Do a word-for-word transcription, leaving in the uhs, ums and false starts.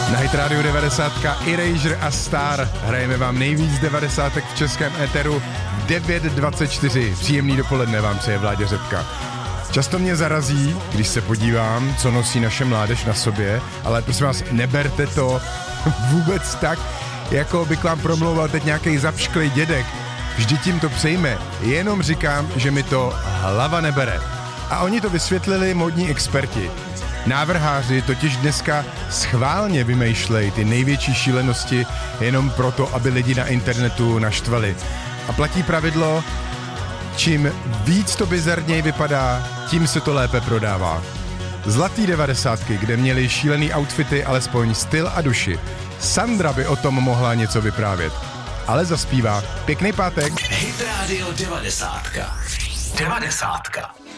Na Hit Radio devadesát Erasure a Star. Hrajeme vám nejvíc devadesátek v českém éteru v devět dvacet čtyři. Příjemný dopoledne vám přeje Vláďa Řepka. Často mě zarazí, když se podívám, co nosí naše mládež na sobě, ale prosím vás, neberte to vůbec tak, jako by k vám promlouval teď nějaký zapšklý dědek. Vždyť tím to přejme, jenom říkám, že mi to hlava nebere. A oni to vysvětlili módní experti. Návrháři totiž dneska schválně vymýšlejí ty největší šílenosti jenom proto, aby lidi na internetu naštvali. A platí pravidlo, čím víc to bizarněji vypadá, tím se to lépe prodává. Zlatý devadesátky, kde měli šílený outfity, alespoň styl a duši. Sandra by o tom mohla něco vyprávět. Ale zaspívá. Pěkný pátek. Hit Radio devadesátka. Devadesátka.